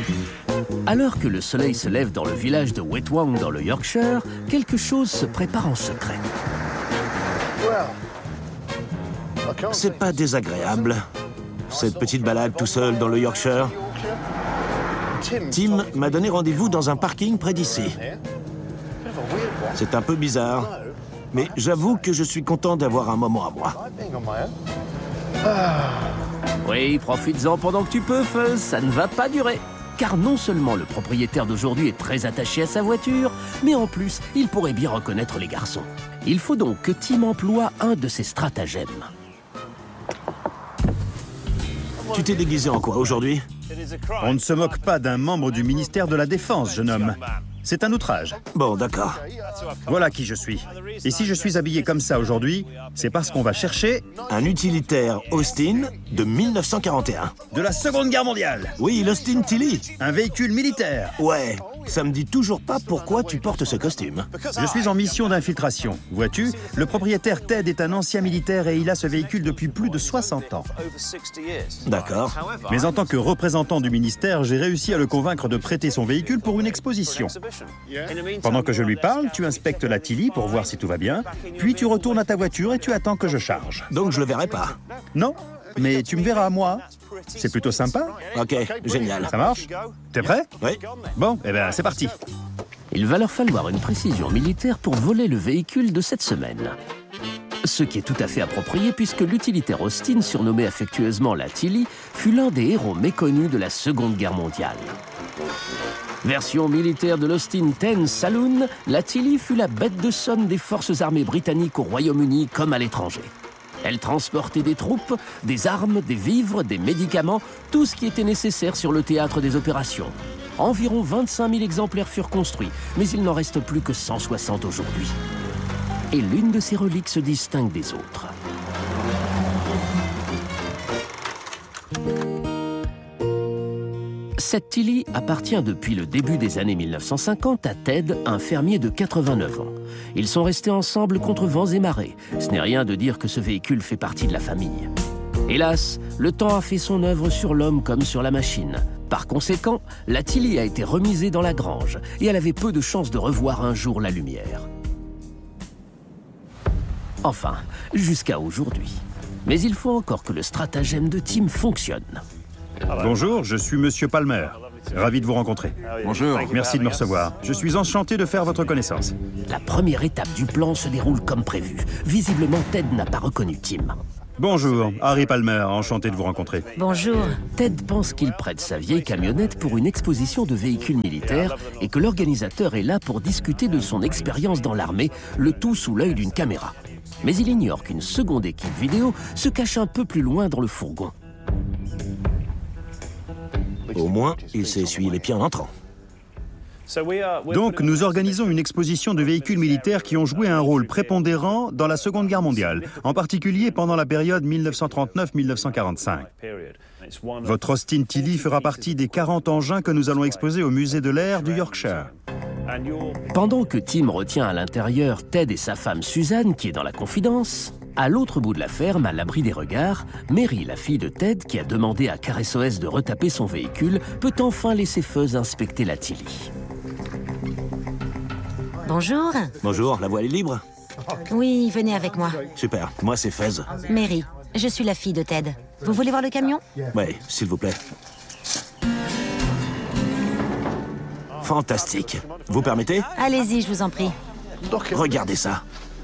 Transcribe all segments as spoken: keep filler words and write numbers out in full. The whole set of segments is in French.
Alors que le soleil se lève dans le village de Wetwang dans le Yorkshire, quelque chose se prépare en secret. C'est pas désagréable, cette petite balade tout seul dans le Yorkshire. Tim m'a donné rendez-vous dans un parking près d'ici. C'est un peu bizarre, mais j'avoue que je suis content d'avoir un moment à moi. Oui, profites-en pendant que tu peux, Fuzz, ça ne va pas durer. Car non seulement le propriétaire d'aujourd'hui est très attaché à sa voiture, mais en plus, il pourrait bien reconnaître les garçons. Il faut donc que Tim emploie un de ses stratagèmes. Tu t'es déguisé en quoi aujourd'hui? On ne se moque pas d'un membre du ministère de la Défense, jeune homme. C'est un outrage. Bon, d'accord. Voilà qui je suis. Et si je suis habillé comme ça aujourd'hui, c'est parce qu'on va chercher... Un utilitaire Austin de mille neuf cent quarante et un. De la Seconde Guerre mondiale. Oui, l'Austin Tilly. Un véhicule militaire. Ouais, ça me dit toujours pas pourquoi tu portes ce costume. Je suis en mission d'infiltration. Vois-tu, le propriétaire Ted est un ancien militaire et il a ce véhicule depuis plus de soixante ans. D'accord. Mais en tant que représentant du ministère, j'ai réussi à le convaincre de prêter son véhicule pour une exposition. Pendant que je lui parle, tu inspectes la Tilly pour voir si tout va bien, puis tu retournes à ta voiture et tu attends que je charge. Donc je le verrai pas? Non, mais tu me verras moi. C'est plutôt sympa. Ok, génial. Ça marche? T'es prêt? Oui. Bon, eh ben c'est parti. Il va leur falloir une précision militaire pour voler le véhicule de cette semaine. Ce qui est tout à fait approprié puisque l'utilitaire Austin, surnommé affectueusement la Tilly, fut l'un des héros méconnus de la Seconde Guerre mondiale. Version militaire de l'Austin dix Saloon, la Tilly fut la bête de somme des forces armées britanniques au Royaume-Uni comme à l'étranger. Elle transportait des troupes, des armes, des vivres, des médicaments, tout ce qui était nécessaire sur le théâtre des opérations. Environ vingt-cinq mille exemplaires furent construits, mais il n'en reste plus que cent soixante aujourd'hui. Et l'une de ces reliques se distingue des autres. Cette Tilly appartient depuis le début des années mille neuf cent cinquante à Ted, un fermier de quatre-vingt-neuf ans. Ils sont restés ensemble contre vents et marées. Ce n'est rien de dire que ce véhicule fait partie de la famille. Hélas, le temps a fait son œuvre sur l'homme comme sur la machine. Par conséquent, la Tilly a été remisée dans la grange et elle avait peu de chances de revoir un jour la lumière. Enfin, jusqu'à aujourd'hui. Mais il faut encore que le stratagème de Tim fonctionne. Bonjour, je suis Monsieur Palmer. Ravi de vous rencontrer. Bonjour. Merci de me recevoir. Je suis enchanté de faire votre connaissance. La première étape du plan se déroule comme prévu. Visiblement, Ted n'a pas reconnu Tim. Bonjour, Harry Palmer, enchanté de vous rencontrer. Bonjour. Ted pense qu'il prête sa vieille camionnette pour une exposition de véhicules militaires et que l'organisateur est là pour discuter de son expérience dans l'armée, le tout sous l'œil d'une caméra. Mais il ignore qu'une seconde équipe vidéo se cache un peu plus loin dans le fourgon. Au moins, il s'est essuyé les pieds en entrant. Donc, nous organisons une exposition de véhicules militaires qui ont joué un rôle prépondérant dans la Seconde Guerre mondiale, en particulier pendant la période mille neuf cent trente-neuf à mille neuf cent quarante-cinq. Votre Austin Tilly fera partie des quarante engins que nous allons exposer au musée de l'air du Yorkshire. Pendant que Tim retient à l'intérieur Ted et sa femme Suzanne, qui est dans la confidence, à l'autre bout de la ferme, à l'abri des regards, Mary, la fille de Ted, qui a demandé à Caress O S de retaper son véhicule, peut enfin laisser Fuzz inspecter la Tilly. Bonjour. Bonjour, la voie est libre? Oui, venez avec moi. Super, moi c'est Fuzz. Mary, je suis la fille de Ted. Vous voulez voir le camion? Oui, s'il vous plaît. Fantastique. Vous permettez? Allez-y, je vous en prie. Regardez ça.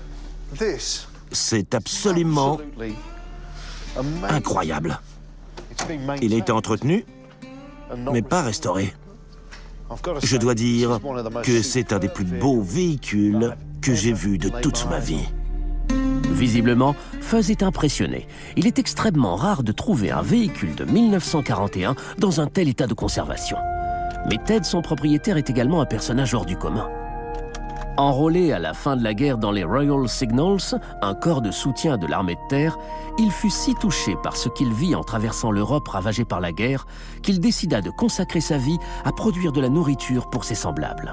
C'est absolument incroyable. Il a été entretenu, mais pas restauré. Je dois dire que c'est un des plus beaux véhicules que j'ai vus de toute ma vie. Visiblement, Fuzz est impressionné. Il est extrêmement rare de trouver un véhicule de mille neuf cent quarante et un dans un tel état de conservation. Mais Ted, son propriétaire, est également un personnage hors du commun. Enrôlé à la fin de la guerre dans les Royal Signals, un corps de soutien de l'armée de terre, il fut si touché par ce qu'il vit en traversant l'Europe ravagée par la guerre qu'il décida de consacrer sa vie à produire de la nourriture pour ses semblables.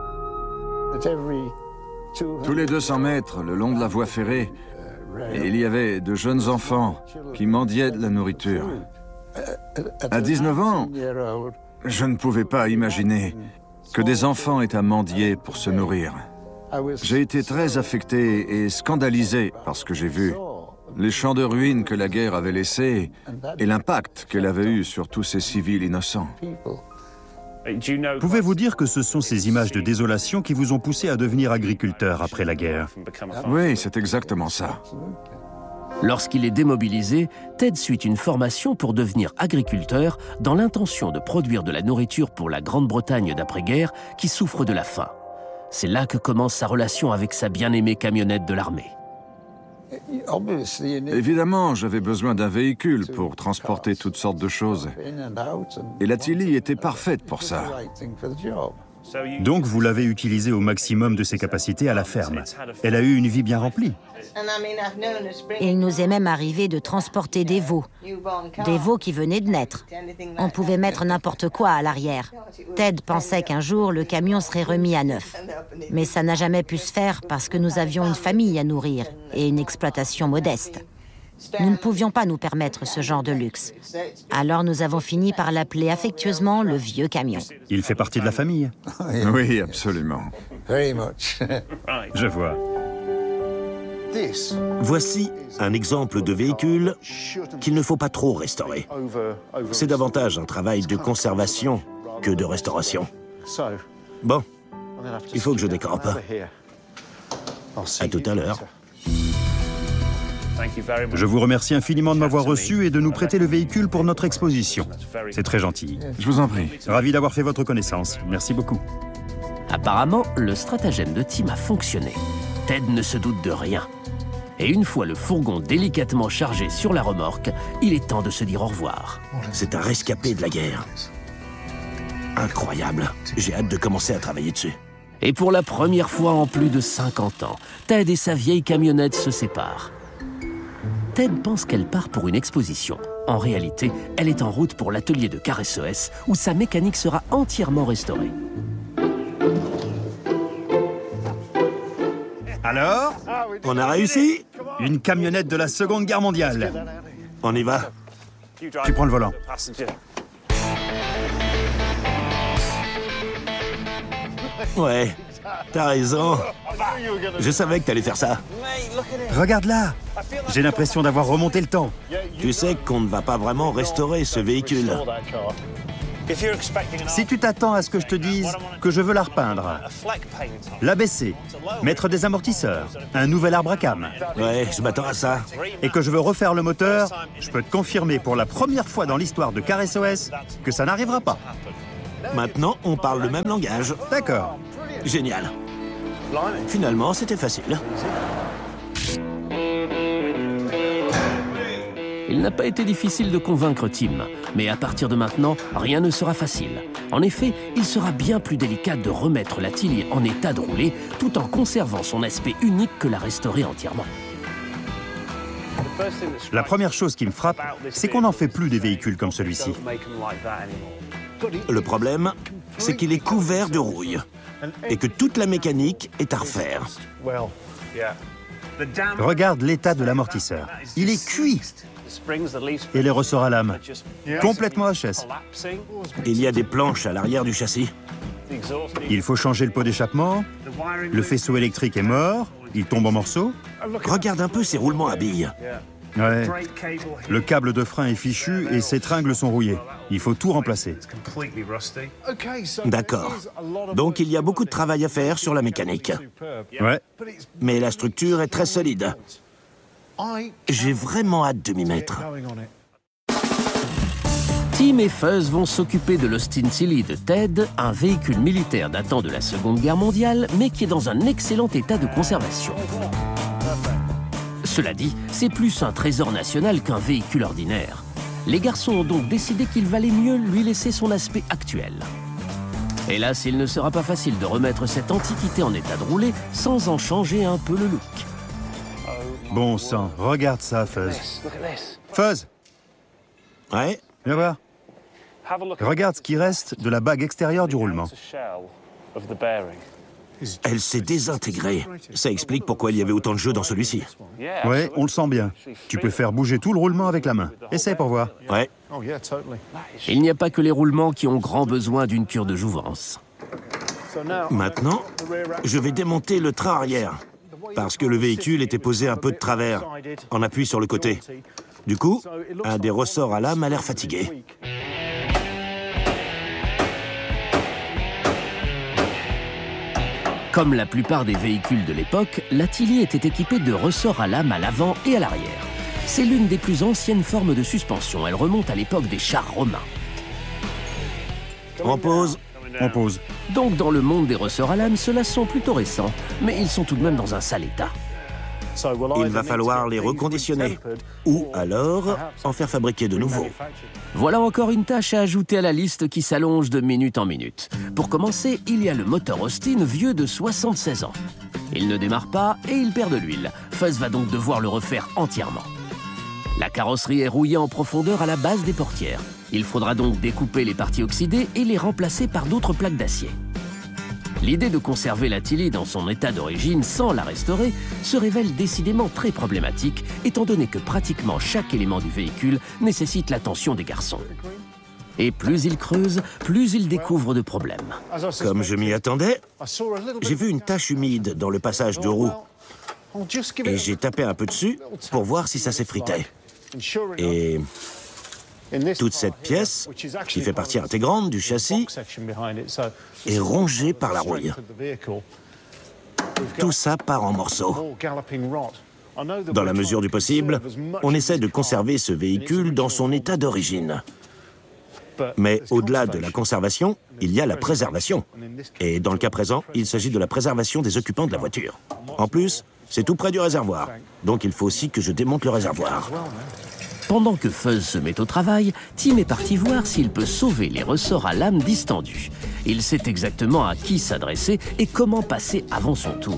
Tous les deux cents mètres, le long de la voie ferrée, il y avait de jeunes enfants qui mendiaient de la nourriture. À dix-neuf ans, Je ne pouvais pas imaginer que des enfants aient à mendier pour se nourrir. J'ai été très affecté et scandalisé par ce que j'ai vu. Les champs de ruines que la guerre avait laissés et l'impact qu'elle avait eu sur tous ces civils innocents. Pouvez-vous dire que ce sont ces images de désolation qui vous ont poussé à devenir agriculteur après la guerre? Oui, c'est exactement ça. Lorsqu'il est démobilisé, Ted suit une formation pour devenir agriculteur dans l'intention de produire de la nourriture pour la Grande-Bretagne d'après-guerre qui souffre de la faim. C'est là que commence sa relation avec sa bien-aimée camionnette de l'armée. Évidemment, j'avais besoin d'un véhicule pour transporter toutes sortes de choses. Et la Tilly était parfaite pour ça. Donc vous l'avez utilisée au maximum de ses capacités à la ferme. Elle a eu une vie bien remplie. Il nous est même arrivé de transporter des veaux. Des veaux qui venaient de naître. On pouvait mettre n'importe quoi à l'arrière. Ted pensait qu'un jour, le camion serait remis à neuf. Mais ça n'a jamais pu se faire parce que nous avions une famille à nourrir et une exploitation modeste. Nous ne pouvions pas nous permettre ce genre de luxe. Alors nous avons fini par l'appeler affectueusement le vieux camion. Il fait partie de la famille. Oui, absolument. Je vois. Voici un exemple de véhicule qu'il ne faut pas trop restaurer. C'est davantage un travail de conservation que de restauration. Bon, il faut que je décampe. À tout à l'heure. Je vous remercie infiniment de m'avoir reçu et de nous prêter le véhicule pour notre exposition. C'est très gentil. Je vous en prie. Ravi d'avoir fait votre connaissance. Merci beaucoup. Apparemment, le stratagème de Tim a fonctionné. Ted ne se doute de rien. Et une fois le fourgon délicatement chargé sur la remorque, il est temps de se dire au revoir. C'est un rescapé de la guerre. Incroyable. J'ai hâte de commencer à travailler dessus. Et pour la première fois en plus de cinquante ans, Ted et sa vieille camionnette se séparent. Ted pense qu'elle part pour une exposition. En réalité, elle est en route pour l'atelier de Car S O S, où sa mécanique sera entièrement restaurée. Alors? On a réussi? Une camionnette de la Seconde Guerre mondiale. On y va. Tu prends le volant. Ouais, t'as raison. Je savais que t'allais faire ça. Regarde là. J'ai l'impression d'avoir remonté le temps. Tu sais qu'on ne va pas vraiment restaurer ce véhicule. Si tu t'attends à ce que je te dise que je veux la repeindre, l'abaisser, mettre des amortisseurs, un nouvel arbre à cam, Ouais, je m'attends à ça. et que je veux refaire le moteur, je peux te confirmer pour la première fois dans l'histoire de Car S O S que ça n'arrivera pas. Maintenant, on parle le même langage. D'accord. Génial. Finalement, c'était facile. Il n'a pas été difficile de convaincre Tim, mais à partir de maintenant, rien ne sera facile. En effet, il sera bien plus délicat de remettre la Tilly en état de rouler, tout en conservant son aspect unique que la restaurer entièrement. La première chose qui me frappe, c'est qu'on n'en fait plus des véhicules comme celui-ci. Le problème, c'est qu'il est couvert de rouille et que toute la mécanique est à refaire. Regarde l'état de l'amortisseur. Il est cuit. Et les ressorts à lame, complètement H S. Il y a des planches à l'arrière du châssis. Il faut changer le pot d'échappement. Le faisceau électrique est mort. Il tombe en morceaux. Regarde un peu ces roulements à billes. Ouais. Le câble de frein est fichu et ses tringles sont rouillées. Il faut tout remplacer. D'accord. Donc il y a beaucoup de travail à faire sur la mécanique. Ouais. Mais la structure est très solide. J'ai vraiment hâte de m'y mettre. Tim et Fuzz vont s'occuper de l'Austin Tilly de Ted, un véhicule militaire datant de la Seconde Guerre mondiale, mais qui est dans un excellent état de conservation. Cela dit, c'est plus un trésor national qu'un véhicule ordinaire. Les garçons ont donc décidé qu'il valait mieux lui laisser son aspect actuel. Hélas, il ne sera pas facile de remettre cette antiquité en état de rouler sans en changer un peu le look. Bon sang, regarde ça, Fuzz. Fuzz, Ouais, viens voir. Regarde ce qui reste de la bague extérieure du roulement. Elle s'est désintégrée. Ça explique pourquoi il y avait autant de jeux dans celui-ci. Ouais, on le sent bien. Tu peux faire bouger tout le roulement avec la main. Essaye pour voir. Ouais. Il n'y a pas que les roulements qui ont grand besoin d'une cure de jouvence. Maintenant, je vais démonter le train arrière, parce que le véhicule était posé un peu de travers, en appui sur le côté. Du coup, un des ressorts à lame a l'air fatigué. Comme la plupart des véhicules de l'époque, la Tilly était équipée de ressorts à lame à l'avant et à l'arrière. C'est l'une des plus anciennes formes de suspension. Elle remonte à l'époque des chars romains. On pose. On pose. Donc dans le monde des ressorts à lame, ceux-là sont plutôt récents, mais ils sont tout de même dans un sale état. Il va falloir les reconditionner, ou alors en faire fabriquer de nouveaux. Voilà encore une tâche à ajouter à la liste qui s'allonge de minute en minute. Pour commencer, il y a le moteur Austin vieux de soixante-seize ans. Il ne démarre pas et il perd de l'huile. Fuzz va donc devoir le refaire entièrement. La carrosserie est rouillée en profondeur à la base des portières. Il faudra donc découper les parties oxydées et les remplacer par d'autres plaques d'acier. L'idée de conserver la Tilly dans son état d'origine sans la restaurer se révèle décidément très problématique, étant donné que pratiquement chaque élément du véhicule nécessite l'attention des garçons. Et plus ils creusent, plus ils découvrent de problèmes. Comme je m'y attendais, j'ai vu une tache humide dans le passage de roue. Et j'ai tapé un peu dessus pour voir si ça s'effritait. Et toute cette pièce, qui fait partie intégrante du châssis, est rongée par la rouille. Tout ça part en morceaux. Dans la mesure du possible, on essaie de conserver ce véhicule dans son état d'origine. Mais au-delà de la conservation, il y a la préservation. Et dans le cas présent, il s'agit de la préservation des occupants de la voiture. En plus, c'est tout près du réservoir. Donc il faut aussi que je démonte le réservoir. Pendant que Fuzz se met au travail, Tim est parti voir s'il peut sauver les ressorts à lame distendus. Il sait exactement à qui s'adresser et comment passer avant son tour.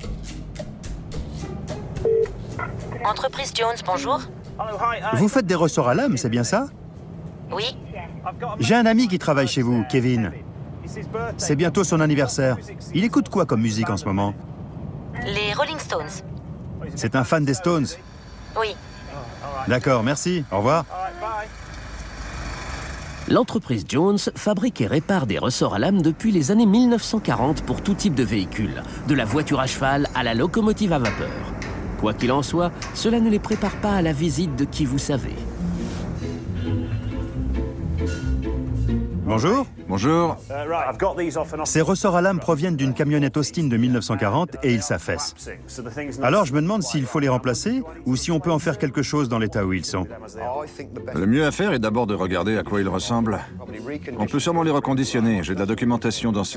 Entreprise Jones, bonjour. Vous faites des ressorts à lame, c'est bien ça? Oui. J'ai un ami qui travaille chez vous, Kevin. C'est bientôt son anniversaire. Il écoute quoi comme musique en ce moment? Les Rolling Stones. C'est un fan des Stones? Oui. D'accord, merci. Au revoir. L'entreprise Jones fabrique et répare des ressorts à lame depuis les années mille neuf cent quarante pour tout type de véhicule, de la voiture à cheval à la locomotive à vapeur. Quoi qu'il en soit, cela ne les prépare pas à la visite de qui vous savez. Bonjour. Bonjour. Ces ressorts à lame proviennent d'une camionnette Austin de mille neuf cent quarante et ils s'affaissent. Alors je me demande s'il faut les remplacer ou si on peut en faire quelque chose dans l'état où ils sont. Le mieux à faire est d'abord de regarder à quoi ils ressemblent. On peut sûrement les reconditionner. J'ai de la documentation dans ce